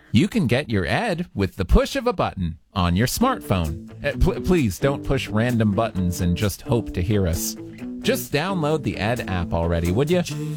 You can get your ed with the push of a button on your smartphone. Please don't push random buttons and just hope to hear us. Just download the Ed app already, would you?